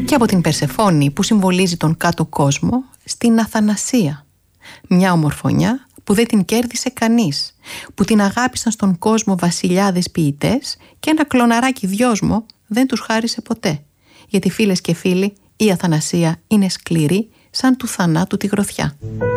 Και από την Περσεφόνη που συμβολίζει τον κάτω κόσμο, στην Αθανασία. Μια ομορφωνιά που δεν την κέρδισε κανείς, που την αγάπησαν στον κόσμο βασιλιάδες ποιητές και ένα κλωναράκι δυόσμο δεν τους χάρισε ποτέ. Γιατί φίλες και φίλοι, η Αθανασία είναι σκληρή σαν του θανάτου τη γροθιά.